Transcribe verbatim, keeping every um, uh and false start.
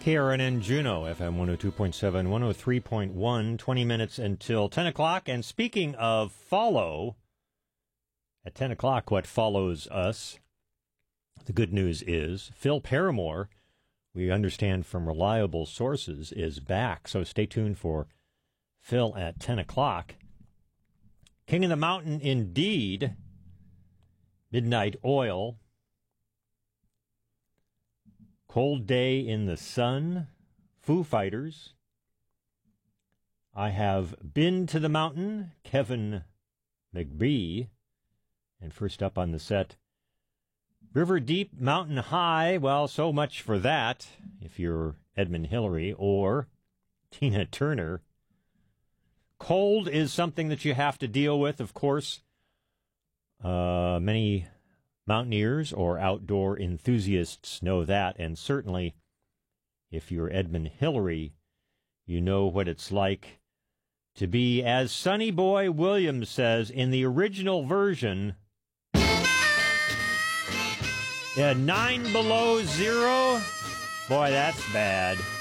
K R N N Juneau, F M one oh two point seven, one oh three point one, twenty minutes until ten o'clock. And speaking of follow, at ten o'clock, what follows us, the good news is Phil Paramore, we understand from reliable sources, is back. So stay tuned for Phil at ten o'clock. King of the Mountain, indeed. Midnight Oil. Cold Day in the Sun, Foo Fighters. I Have Been to the Mountain, Kevin McBee. And first up on the set, River Deep, Mountain High. Well, so much for that, if you're Edmund Hillary or Tina Turner. Cold is something that you have to deal with, of course. Uh, many mountaineers or outdoor enthusiasts know that, and certainly if you're Edmund Hillary, you know what it's like to be, as Sonny Boy Williams says in the original version, yeah, nine below zero. Boy, that's bad.